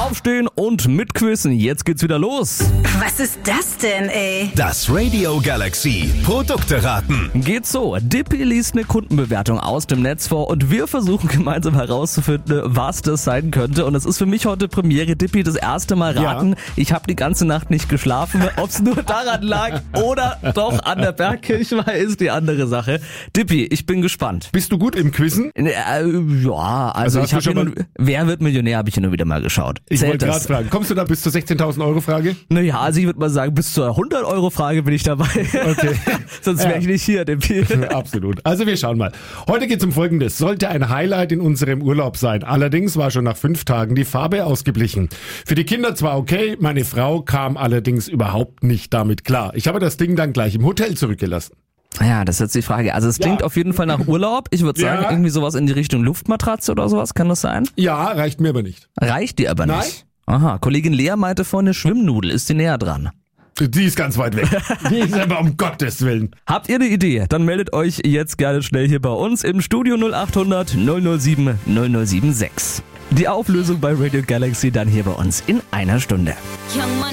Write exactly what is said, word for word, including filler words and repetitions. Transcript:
Aufstehen und mitquissen. Jetzt geht's wieder los. Was ist das denn, ey? Das Radio Galaxy Produkte raten. Geht so. Dippy liest eine Kundenbewertung aus dem Netz vor und wir versuchen gemeinsam herauszufinden, was das sein könnte. Und es ist für mich heute Premiere. Dippy, das erste Mal raten. Ja. Ich habe die ganze Nacht nicht geschlafen. Ob es nur daran lag oder doch an der Bergkirche ist die andere Sache. Dippy, ich bin gespannt. Bist du gut im Quizzen? Äh, ja, also, also ich habe nur, Wer wird Millionär, habe ich hier nur wieder mal geschaut. Ich wollte gerade fragen, kommst du da bis zur sechzehntausend Euro Frage? Naja, also ich würde mal sagen, bis zur hundert Euro Frage bin ich dabei. Okay. Sonst wäre ja. ich nicht hier, Dippy. Absolut. Also wir schauen mal. Heute geht es um Folgendes. Sollte ein Highlight in unserem Urlaub sein. Allerdings war schon nach fünf Tagen die Farbe ausgeblichen. Für die Kinder zwar okay, meine Frau kam allerdings überhaupt nicht damit klar. Ich habe das Ding dann gleich im Hotel zurückgelassen. Ja, das ist jetzt die Frage. Also es klingt ja. auf jeden Fall nach Urlaub. Ich würde sagen, ja. irgendwie sowas in die Richtung Luftmatratze oder sowas. Kann das sein? Ja, reicht mir aber nicht. Reicht dir aber Nein. nicht? Aha, Kollegin Lea meinte vorhin eine Schwimmnudel. Ist die näher dran? Die ist ganz weit weg. Die ist aber um Gottes Willen. Habt ihr eine Idee? Dann meldet euch jetzt gerne schnell hier bei uns im Studio null acht hundert null null sieben null null sieben sechs. Die Auflösung bei Radio Galaxy dann hier bei uns in einer Stunde.